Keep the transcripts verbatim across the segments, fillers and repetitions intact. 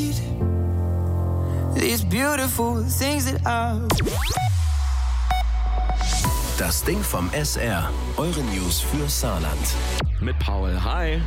need these beautiful things that I. Das Ding vom S R. Eure News für Saarland. Mit Paul. Hi.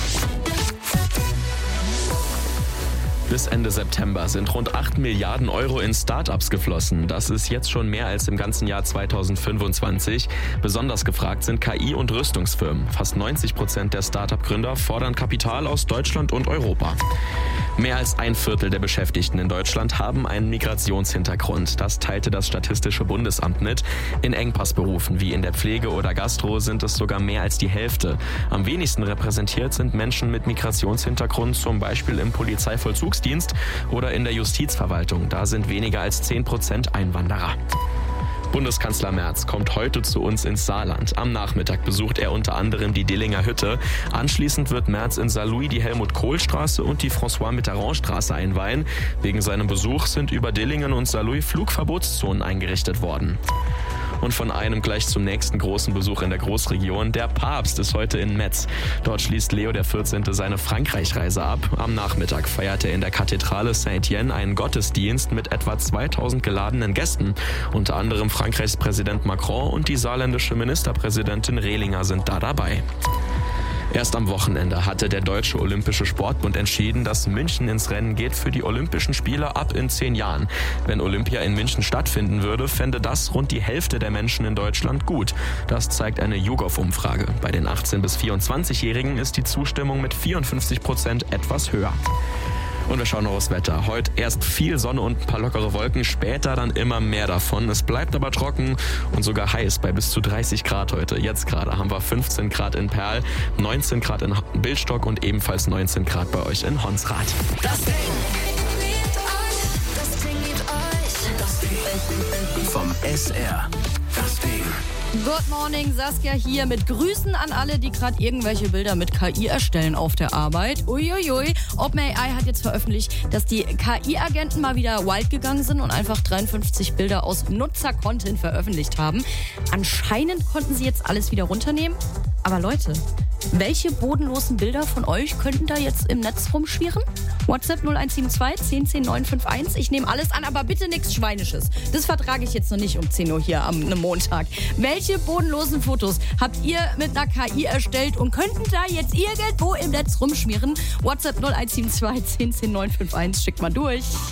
Bis Ende September sind rund acht Milliarden Euro in Startups geflossen. Das ist jetzt schon mehr als im ganzen Jahr zweitausendfünfundzwanzig. Besonders gefragt sind K I- und Rüstungsfirmen. Fast neunzig Prozent der Startup-Gründer fordern Kapital aus Deutschland und Europa. Mehr als ein Viertel der Beschäftigten in Deutschland haben einen Migrationshintergrund. Das teilte das Statistische Bundesamt mit. In Engpassberufen wie in der Pflege oder Gastro sind es sogar mehr als die Hälfte. Am wenigsten repräsentiert sind Menschen mit Migrationshintergrund, zum Beispiel im Polizeivollzugsdienst oder in der Justizverwaltung. Da sind weniger als zehn Prozent Einwanderer. Bundeskanzler Merz kommt heute zu uns ins Saarland. Am Nachmittag besucht er unter anderem die Dillinger Hütte. Anschließend wird Merz in Saarlouis die Helmut-Kohl-Straße und die François-Mitterrand-Straße einweihen. Wegen seinem Besuch sind über Dillingen und Saarlouis Flugverbotszonen eingerichtet worden. Und von einem gleich zum nächsten großen Besuch in der Großregion. Der Papst ist heute in Metz. Dort schließt Leo der vierzehnte seine Frankreich-Reise ab. Am Nachmittag feiert er in der Kathedrale Saint-Étienne einen Gottesdienst mit etwa zweitausend geladenen Gästen. Unter anderem Frankreichs Präsident Macron und die saarländische Ministerpräsidentin Rehlinger sind da dabei. Erst am Wochenende hatte der Deutsche Olympische Sportbund entschieden, dass München ins Rennen geht für die Olympischen Spiele ab in zehn Jahren. Wenn Olympia in München stattfinden würde, fände das rund die Hälfte der Menschen in Deutschland gut. Das zeigt eine YouGov-Umfrage. Bei den achtzehn- bis vierundzwanzigjährigen ist die Zustimmung mit vierundfünfzig Prozent etwas höher. Und wir schauen noch aufs Wetter. Heute erst viel Sonne und ein paar lockere Wolken, später dann immer mehr davon. Es bleibt aber trocken und sogar heiß bei bis zu dreißig Grad heute. Jetzt gerade haben wir fünfzehn Grad in Perl, neunzehn Grad in Bildstock und ebenfalls neunzehn Grad bei euch in Honsrad. Das Ding. Das Ding mit euch. Das Ding. Vom S R. Das Ding. Good morning, Saskia hier mit Grüßen an alle, die gerade irgendwelche Bilder mit K I erstellen auf der Arbeit. Uiuiui, OpenAI hat jetzt veröffentlicht, dass die K I-Agenten mal wieder wild gegangen sind und einfach dreiundfünfzig Bilder aus Nutzer-Content veröffentlicht haben. Anscheinend konnten sie jetzt alles wieder runternehmen. Aber Leute, welche bodenlosen Bilder von euch könnten da jetzt im Netz rumschwirren? WhatsApp null eins sieben zwei, zehn zehn neun fünf eins. Ich nehme alles an, aber bitte nichts Schweinisches. Das vertrage ich jetzt noch nicht um zehn Uhr hier am einem Montag. Welche bodenlosen Fotos habt ihr mit einer K I erstellt und könnten da jetzt irgendwo im Netz rumschmieren? WhatsApp null eins sieben zwei, zehn zehn neun fünf eins. Schickt mal durch.